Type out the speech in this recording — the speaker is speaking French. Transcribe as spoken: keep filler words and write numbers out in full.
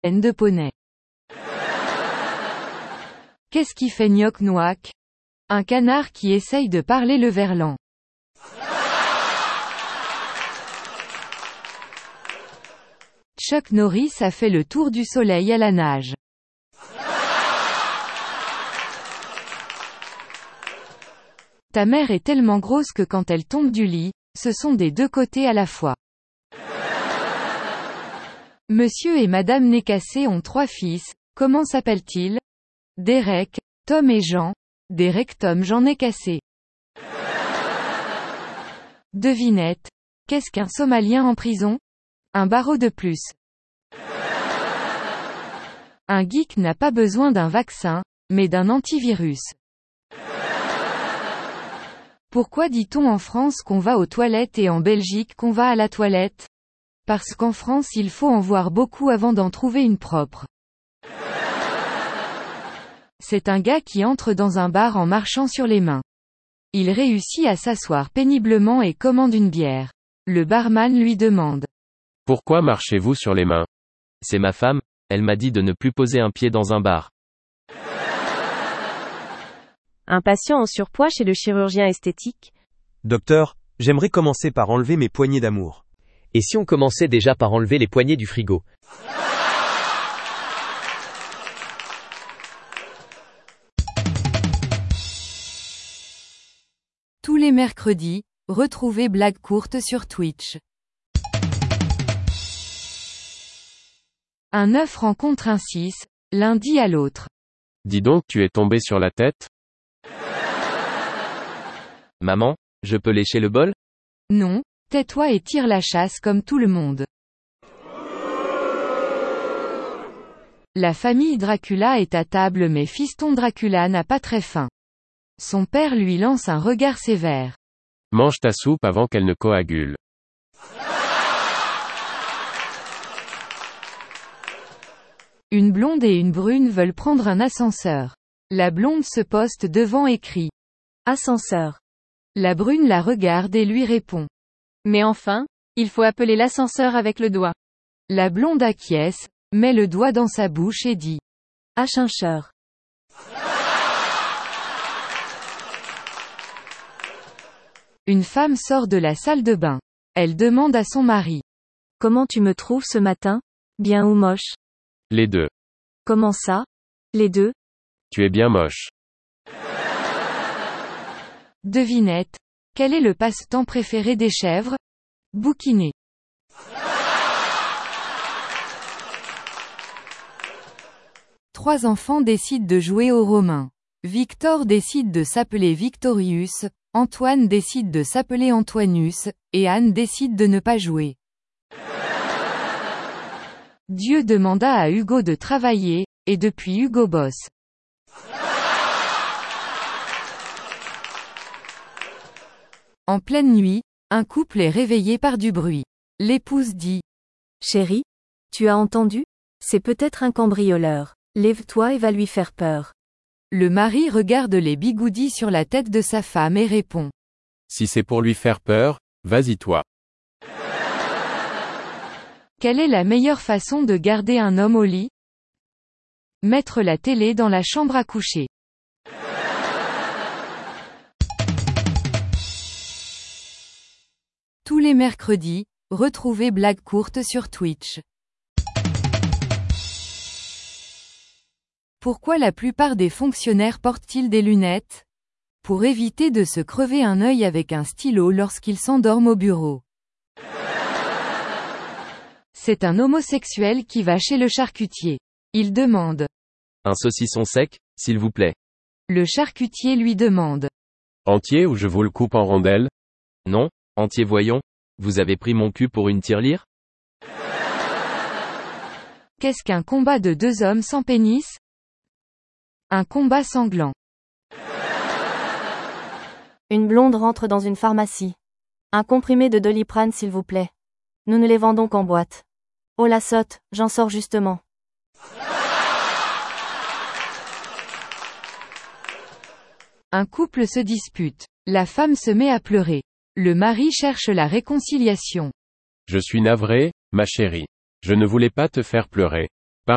N de poney. Qu'est-ce qui fait gnoc-noac? Un canard qui essaye de parler le verlan. Chuck Norris a fait le tour du soleil à la nage. Ta mère est tellement grosse que quand elle tombe du lit, ce sont des deux côtés à la fois. Monsieur et Madame Nécassé ont trois fils, comment s'appellent-ils? Derek, Tom et Jean. Derek Tom Jean Nécassé. Devinette. Qu'est-ce qu'un Somalien en prison? Un barreau de plus. Un geek n'a pas besoin d'un vaccin, mais d'un antivirus. Pourquoi dit-on en France qu'on va aux toilettes et en Belgique qu'on va à la toilette? Parce qu'en France il faut en voir beaucoup avant d'en trouver une propre. C'est un gars qui entre dans un bar en marchant sur les mains. Il réussit à s'asseoir péniblement et commande une bière. Le barman lui demande. Pourquoi marchez-vous sur les mains? C'est ma femme, elle m'a dit de ne plus poser un pied dans un bar. Un patient en surpoids chez le chirurgien esthétique. Docteur, j'aimerais commencer par enlever mes poignées d'amour. Et si on commençait déjà par enlever les poignées du frigo? Tous les mercredis, retrouvez Blague Courte sur Twitch. Un œuf rencontre un six, l'un dit à l'autre. Dis donc, tu es tombé sur la tête? Maman, je peux lécher le bol? Non, tais-toi et tire la chasse comme tout le monde. La famille Dracula est à table mais fiston Dracula n'a pas très faim. Son père lui lance un regard sévère. Mange ta soupe avant qu'elle ne coagule. Une blonde et une brune veulent prendre un ascenseur. La blonde se poste devant et crie. Ascenseur. La brune la regarde et lui répond. Mais enfin, il faut appeler l'ascenseur avec le doigt. La blonde acquiesce, met le doigt dans sa bouche et dit. Ascenseur. Une femme sort de la salle de bain. Elle demande à son mari. Comment tu me trouves ce matin? Bien ou moche? Les deux. Comment ça? Les deux? Tu es bien moche. Devinette. Quel est le passe-temps préféré des chèvres? Bouquiner. Trois enfants décident de jouer aux Romains. Victor décide de s'appeler Victorius, Antoine décide de s'appeler Antoinus, et Anne décide de ne pas jouer. Dieu demanda à Hugo de travailler, et depuis Hugo bosse. En pleine nuit, un couple est réveillé par du bruit. L'épouse dit. Chérie, tu as entendu? C'est peut-être un cambrioleur. Lève-toi et va lui faire peur. Le mari regarde les bigoudis sur la tête de sa femme et répond. Si c'est pour lui faire peur, vas-y toi. Quelle est la meilleure façon de garder un homme au lit? Mettre la télé dans la chambre à coucher. Tous les mercredis, retrouvez Blague Courte sur Twitch. Pourquoi la plupart des fonctionnaires portent-ils des lunettes? Pour éviter de se crever un œil avec un stylo lorsqu'ils s'endorment au bureau. C'est un homosexuel qui va chez le charcutier. Il demande. Un saucisson sec, s'il vous plaît. Le charcutier lui demande. Entier ou je vous le coupe en rondelles? Non, entier voyons. Vous avez pris mon cul pour une tirelire? Qu'est-ce qu'un combat de deux hommes sans pénis? Un combat sanglant. Une blonde rentre dans une pharmacie. Un comprimé de Doliprane s'il vous plaît. Nous ne les vendons qu'en boîte. Oh la sotte, j'en sors justement. Un couple se dispute. La femme se met à pleurer. Le mari cherche la réconciliation. Je suis navré, ma chérie. Je ne voulais pas te faire pleurer.